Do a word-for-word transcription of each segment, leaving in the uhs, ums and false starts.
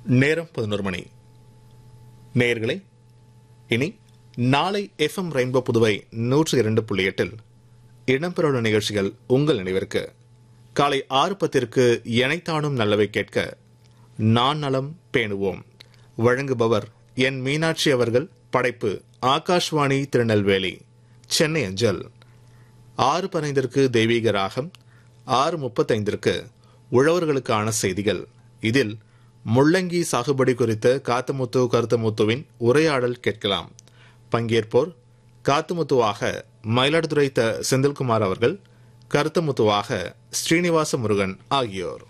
நேரம் பதினோரு மணி. நேயர்களே, இனி நாளை எஃப்எம் ரெயின்போ புதுவை நூற்று இரண்டு புள்ளி எட்டில் இடம்பெறவுள்ள நிகழ்ச்சிகள் உங்கள் நினைவிற்கு. காலை ஆறு பத்திற்கு எனைத்தானும் நல்லவை கேட்க நான் நலம் பேணுவோம். வழங்குபவர் என் மீனாட்சி அவர்கள். படைப்பு ஆகாஷ்வாணி திருநெல்வேலி, சென்னை அஞ்சல். ஆறு பதினைந்திற்கு தெய்வீக ராகம். ஆறு முப்பத்தைந்திற்கு உழவர்களுக்கான செய்திகள். இதில் முள்ளங்கி சாகுபடி குறித்த காத்தமுத்து கருத்தமுத்துவின் உரையாடல் கேட்கலாம். பங்கேற்போர் காத்தமுத்துவாக மயிலாடுதுறை த செந்தில்குமார் அவர்கள், கருத்தமுத்துவாக ஸ்ரீனிவாச முருகன் ஆகியோர்.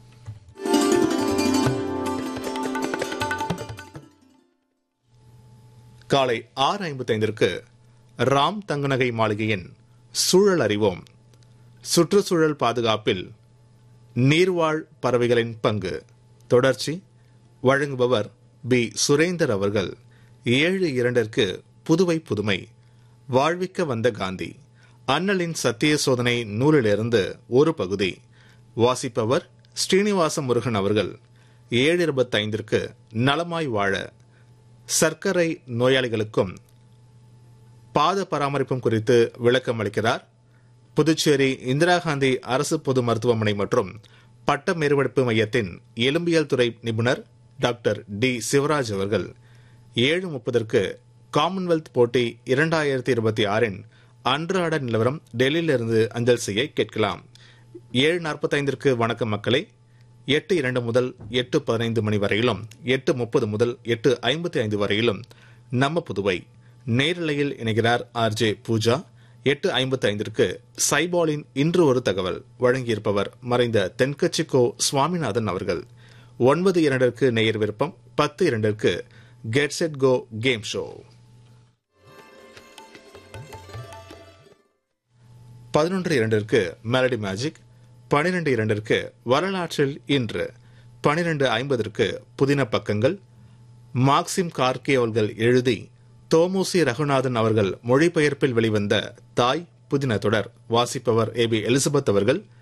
காலை ஆறு ஐம்பத்தைந்திற்கு ராம் தங்கநகை மாளிகையின் சூழல் அறிவோம். சுற்றுச்சூழல் பாதுகாப்பில் நீர்வாழ் பறவைகளின் பங்கு தொடர்ச்சி. வழங்குபவர் பி சுரேந்தர் அவர்கள். ஏழு இரண்டிற்கு புதுவை புதுமை, வாழ்விக்க வந்த காந்தி, அண்ணலின் சத்திய சோதனை நூலிலிருந்து ஒரு பகுதி. வாசிப்பவர் ஸ்ரீனிவாச முருகன் அவர்கள். ஏழு இருபத்தைந்திற்கு நலமாய் வாழ, சர்க்கரை நோயாளிகளுக்கும் பாத பராமரிப்பும் குறித்து விளக்கம் அளிக்கிறார் புதுச்சேரி இந்திரா காந்தி அரசு பொது மருத்துவமனை மற்றும் பட்ட மேற்படிப்பு மையத்தின் எலும்பியல் துறை நிபுணர் டாக்டர் டி சிவராஜ் அவர்கள். ஏழு முப்பதற்கு காமன்வெல்த் போட்டி இரண்டாயிரத்தி இருபத்தி ஆறின் அன்றாட நிலவரம் டெல்லியிலிருந்து அஞ்சல் செய்ய கேட்கலாம். ஏழு நாற்பத்தைந்திற்கு வணக்கம் மக்களை. எட்டு இரண்டு முதல் எட்டு பதினைந்து மணி வரையிலும், எட்டு முப்பது முதல் எட்டு ஐம்பத்தி ஐந்து வரையிலும் நம்ம புதுவை நேரலையில் இணைகிறார் ஆர் ஜே பூஜா. எட்டு ஐம்பத்தி ஐந்திற்கு சைபாலின் இன்று ஒரு தகவல், வழங்கியிருப்பவர் மறைந்த தென்கட்சி கோ சுவாமிநாதன் அவர்கள். ஒன்பது இரண்டிற்கு நேயர் விருப்பம். பத்து இரண்டிற்கு get set go game show. பதினொன்று இரண்டிற்கு மெலடி மேஜிக். பனிரெண்டு இரண்டிற்கு வரலாற்றில் இன்று. பனிரெண்டு ஐம்பதற்கு புதின பக்கங்கள். மார்க்சிம் கார்கே அவர்கள் எழுதி தோமுசி ரகுநாதன் அவர்கள் மொழிபெயர்ப்பில் வெளிவந்த தாய் புதின தொடர். வாசிப்பவர் ஏ பி எலிசபெத் அவர்கள்.